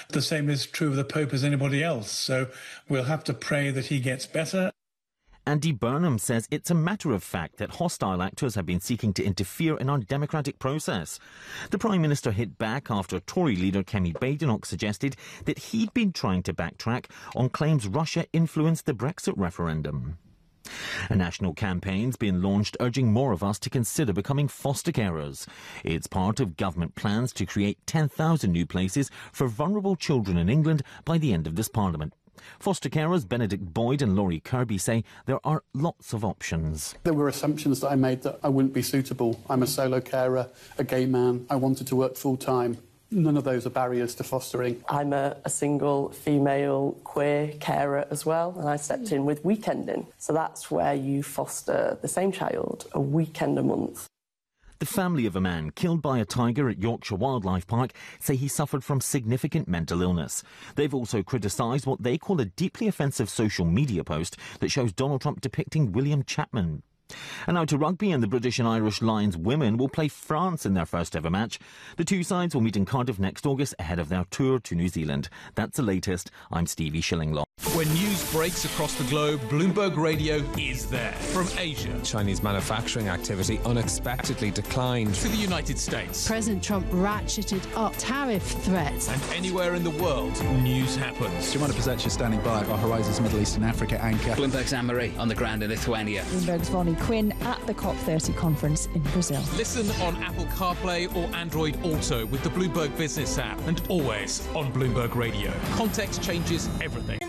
The same is true of the Pope as anybody else. So we'll have to pray that he gets better. Andy Burnham says it's a matter of fact that hostile actors have been seeking to interfere in our democratic process. The Prime Minister hit back after Tory leader Kemi Badenoch suggested that he'd been trying to backtrack on claims Russia influenced the Brexit referendum. A national campaign's been launched urging more of us to consider becoming foster carers. It's part of government plans to create 10,000 new places for vulnerable children in England by the end of this Parliament. Foster carers Benedict Boyd and Laurie Kirby say there are lots of options. There were assumptions that I made that I wouldn't be suitable. I'm a solo carer, a gay man. I wanted to work full-time. None of those are barriers to fostering. I'm a single female queer carer as well, and I stepped in with weekending. So that's where you foster the same child a weekend a month. The family of a man killed by a tiger at Yorkshire Wildlife Park say he suffered from significant mental illness. They've also criticised what they call a deeply offensive social media post that shows Donald Trump depicting William Chapman. And now to rugby, and the British and Irish Lions women will play France in their first ever match. The two sides will meet in Cardiff next August ahead of their tour to New Zealand. That's the latest. I'm Stevie Shillinglaw. When news breaks across the globe, Bloomberg Radio is there. From Asia, Chinese manufacturing activity unexpectedly declined, to the United States, President Trump ratcheted up tariff threats. And anywhere in the world, news happens. Jemima Pezecia standing by our Horizons Middle East and Africa anchor. Bloomberg's Anne-Marie on the ground in Lithuania. Bloomberg's Vonnie Quinn at the COP30 conference in Brazil. Listen on Apple CarPlay or Android Auto with the Bloomberg Business app, and always on Bloomberg Radio. Context changes everything.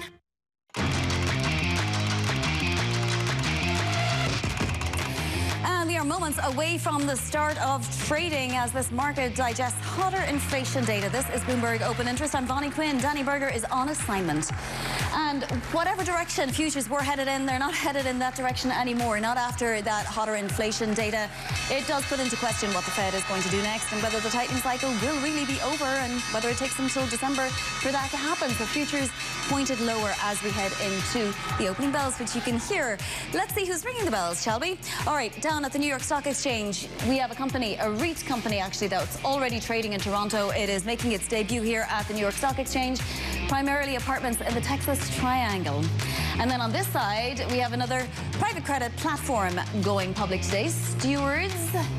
We are moments away from the start of trading as this market digests hotter inflation data. This is Bloomberg Open Interest. I'm Vonnie Quinn. Danny Berger is on assignment. And whatever direction futures were headed in, they're not headed in that direction anymore. Not after that hotter inflation data. It does put into question what the Fed is going to do next and whether the tightening cycle will really be over and whether it takes until December for that to happen. So futures pointed lower as we head into the opening bells, which you can hear. Let's see who's ringing the bells, shall we? All right, down at the New York Stock Exchange, we have a company, a REIT company actually, that's already trading in Toronto. It is making its debut here at the New York Stock Exchange, primarily apartments in the Texas Triangle. And then on this side, we have another private credit platform going public today, Stewards,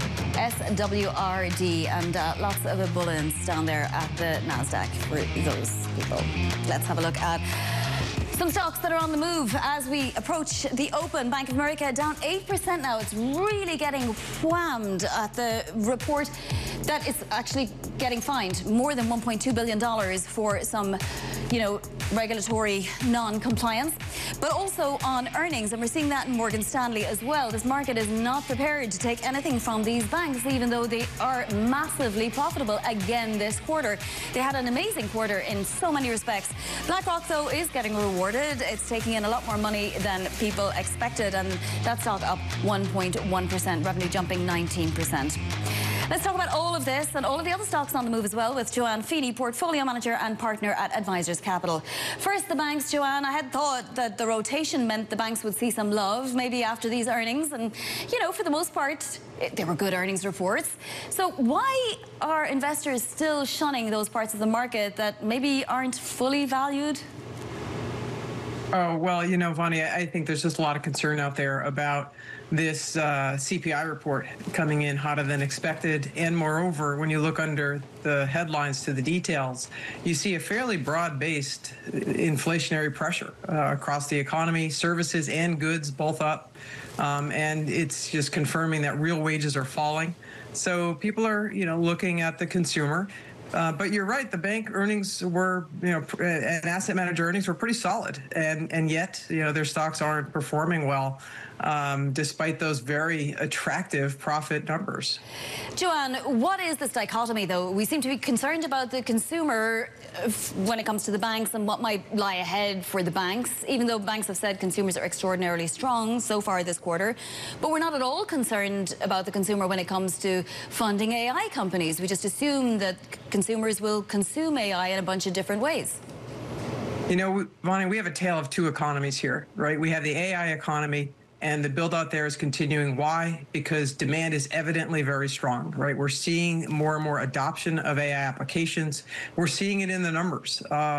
SWRD, and lots of bullets down there at the NASDAQ for those people. Let's have a look at some stocks that are on the move as we approach the open. Bank of America down 8% now. It's really getting whammed at the report that it's actually getting fined more than $1.2 billion for some, regulatory non-compliance, but also on earnings. And we're seeing that in Morgan Stanley as well. This market is not prepared to take anything from these banks, even though they are massively profitable again this quarter. They had an amazing quarter in so many respects. BlackRock, though, is getting rewarded. It's taking in a lot more money than people expected, and that stock up 1.1%, revenue jumping 19%. Let's talk about all of this and all of the other stocks on the move as well with Joanne Feeney, portfolio manager and partner at Advisors Capital. First, the banks, Joanne. I had thought that the rotation meant the banks would see some love maybe after these earnings. And, for the most part, they were good earnings reports. So why are investors still shunning those parts of the market that maybe aren't fully valued? Oh, well, Vonnie, I think there's just a lot of concern out there about this CPI report coming in hotter than expected. And moreover, when you look under the headlines to the details, you see a fairly broad-based inflationary pressure across the economy, services and goods both up. And it's just confirming that real wages are falling. So people are, looking at the consumer. But you're right, the bank earnings were, and asset manager earnings were pretty solid. And yet, their stocks aren't performing well, despite those very attractive profit numbers. Joanne, what is this dichotomy, though? We seem to be concerned about the consumer when it comes to the banks and what might lie ahead for the banks, even though banks have said consumers are extraordinarily strong so far this quarter. But we're not at all concerned about the consumer when it comes to funding AI companies. We just assume that consumers will consume AI in a bunch of different ways. Vonnie, we have a tale of two economies here, right? We have the AI economy and the build out there is continuing. Why? Because demand is evidently very strong, right? We're seeing more and more adoption of AI applications. We're seeing it in the numbers.